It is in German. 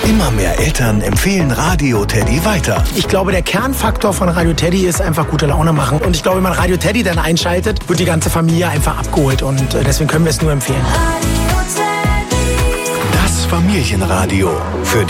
Immer mehr Eltern empfehlen Radio Teddy weiter. Ich glaube, der Kernfaktor von Radio Teddy ist einfach gute Laune machen. Und ich glaube, wenn man Radio Teddy dann einschaltet, wird die ganze Familie einfach abgeholt. Und deswegen können wir es nur empfehlen. Das Familienradio für